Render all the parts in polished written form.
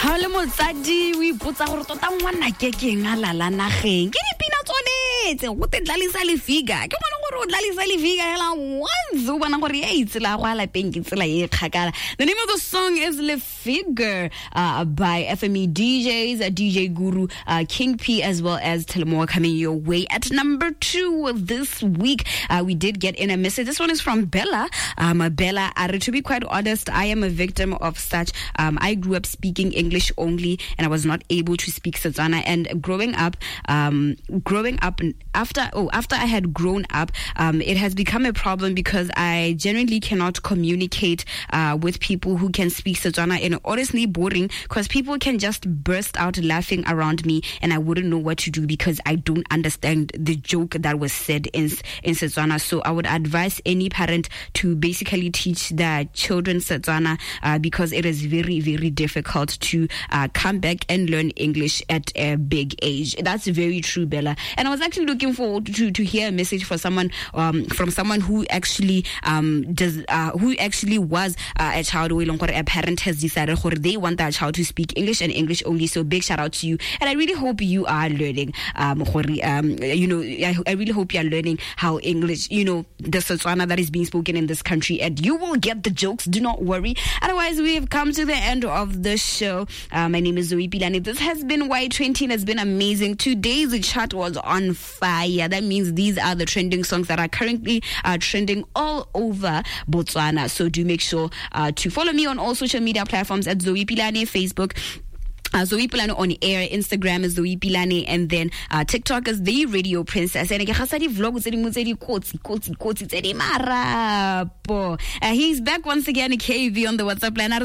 Ha le motsadi o ipotsa gore tota ngwana ke keng a lala nageng ke dipina tsonetse go tetlalisa le figa ke bona gore o tlalisa le figa hela once o bona gore e itsela go ala peng ke tsela e kgakala. The name of the song is Le Figure by FME DJs, DJ Guru, King P, as well as Telemore coming your way at number 2 this week. We did get in a message. This one is from Bella. Bella, to be quite honest, I am a victim of such. I grew up speaking English only, and I was not able to speak Setswana. And growing up after I had grown up, it has become a problem because I generally cannot communicate with people who can speak Setswana. And honestly, boring because people can just burst out laughing around me, and I wouldn't know what to do because I don't understand the joke that was said in Setswana. So I would advise any parent to basically teach their children Setswana because it is very, very difficult to come back and learn English at a big age. That's very true, Bella. And I was actually looking forward to hear a message for someone from someone who actually was a child who a parent has decided they want that child to speak English and English only. So big shout out to you, and I really hope you are learning. I really hope you are learning how English, the Setswana that is being spoken in this country, and you will get the jokes. Do not worry. Otherwise, we have come to the end of the show. My name is Zoe Pilani. This has been Y20. It has been amazing. Today's chat was on fire. That means these are the trending songs that are currently trending all over Botswana. So do make sure to follow me on all social media platforms at Zoe Pilani, Facebook, Zoe Pilani on air, Instagram is Zoe Pilani, and then TikTok is The Radio Princess. And he's back once again, KV on the WhatsApp line.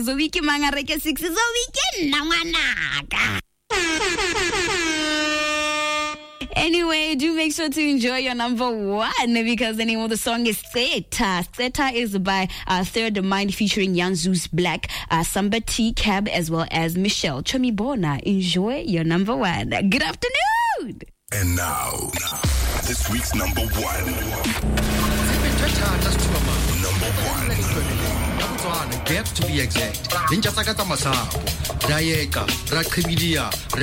Anyway, do make sure to enjoy your number 1 because the name of the song is Theta. Theta is by Third Mind featuring Young Zeus Black, Samba T Cab, as well as Michelle Chomibona. Enjoy your number 1. Good afternoon. And now, this week's number 1. Number 1. Get to be exact.